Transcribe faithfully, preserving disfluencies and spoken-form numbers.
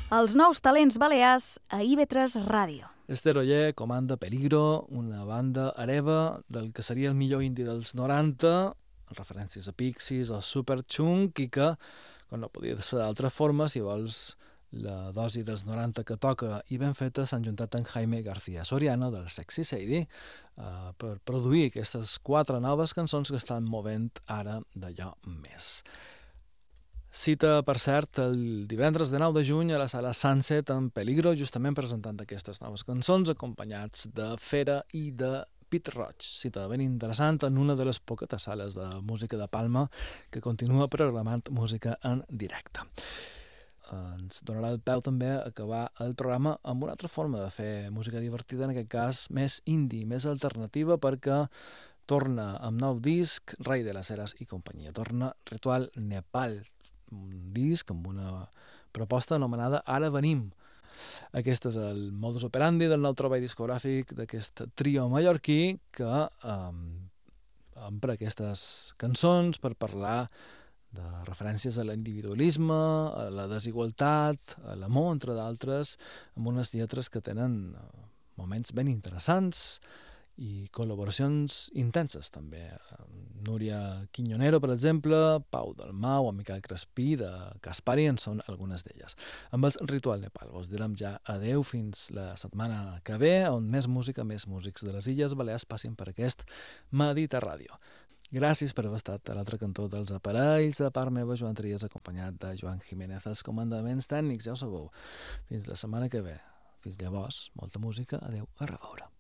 Els nous talents balears a I V tres Ràdio. Esther Oller comanda Peligro, una banda hereva del que seria el millor indie dels noranta, amb referències a Pixies o Superchunk, i que, com no podia ser d'altra forma, si vols la dosi dels noranta que toca i ben feta, s'han juntat amb Jaime García Soriano del Sexy Sadie uh, per produir aquestes quatre noves cançons que estan movent ara d'allò més. Cita, per cert, el divendres de nou de juny a la sala Sunset en Peligro, justament presentant aquestes noves cançons, acompanyats de Fera i de Pit Roig. Cita ben interessant en una de les poquetes sales de música de Palma que continua programant música en directe. Ens donarà el peu també a acabar el programa amb una altra forma de fer música divertida, en aquest cas més indie, més alternativa, perquè torna amb nou disc Rei de les Eres i companyia. Torna Ritual Nepal, un disc amb una proposta anomenada Ara Venim. Aquest és el modus operandi del nou treball discogràfic d'aquest trio mallorquí que um, empra aquestes cançons per parlar de referències a l'individualisme, a la desigualtat, a l'amor, entre d'altres, amb unes lletres que tenen moments ben interessants i col·laboracions intenses també. Núria Quiñonero, per exemple, Pau Dalmau o Miquel Crespí de Caspari en són algunes d'elles. Amb el Ritual Nepal vos direm ja adeu fins la setmana que ve, on més música, més músics de les Illes Balears passin per aquest Medita Ràdio. Gràcies per haver estat a l'altre cantó dels aparells. De part meva, Joan Trias, acompanyat de Joan Jiménez, els comandaments tècnics, ja ho sabeu. Fins la setmana que ve. Fins llavors, molta música. Adeu, a reveure.